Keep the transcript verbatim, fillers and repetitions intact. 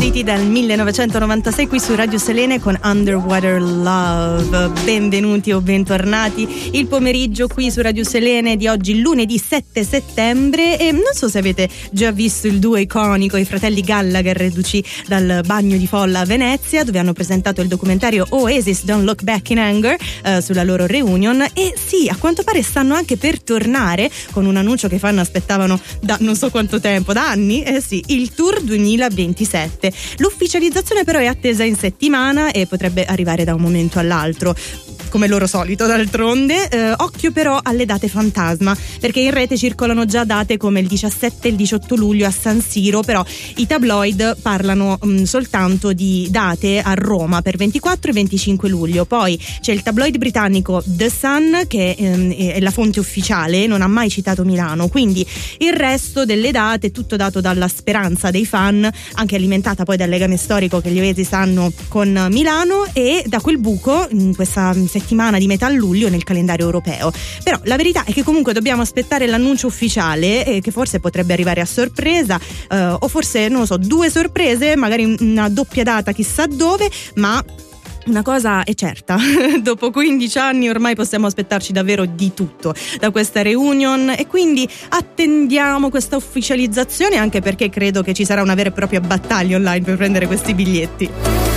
City dal millenovecentonovantasei qui su Radio Selene con Underwater Love. Benvenuti o bentornati il pomeriggio qui su Radio Selene di oggi, lunedì sette settembre. E non so se avete già visto il duo iconico, i fratelli Gallagher, reduci dal bagno di folla a Venezia, dove hanno presentato il documentario Oasis Don't Look Back in Anger eh, sulla loro reunion. E sì, a quanto pare stanno anche per tornare con un annuncio che i fan aspettavano da non so quanto tempo, da anni. Eh sì, il tour duemilaventisette. L'ufficializzazione però è attesa in settimana e potrebbe arrivare da un momento all'altro, come loro solito d'altronde. Eh, occhio però alle date fantasma, perché in rete circolano già date come il diciassette e il diciotto luglio a San Siro, però i tabloid parlano mh, soltanto di date a Roma per ventiquattro e venticinque luglio. Poi c'è il tabloid britannico The Sun, che ehm, è la fonte ufficiale, non ha mai citato Milano, quindi il resto delle date è tutto dato dalla speranza dei fan, anche alimentata poi dal legame storico che gli Oasis hanno con Milano, e da quel buco in questa settimana di metà luglio nel calendario europeo. Però la verità è che comunque dobbiamo aspettare l'annuncio ufficiale, eh, che forse potrebbe arrivare a sorpresa, eh, o forse non lo so, due sorprese, magari una doppia data chissà dove, ma una cosa è certa, dopo quindici anni ormai possiamo aspettarci davvero di tutto da questa reunion, e quindi attendiamo questa ufficializzazione, anche perché credo che ci sarà una vera e propria battaglia online per prendere questi biglietti.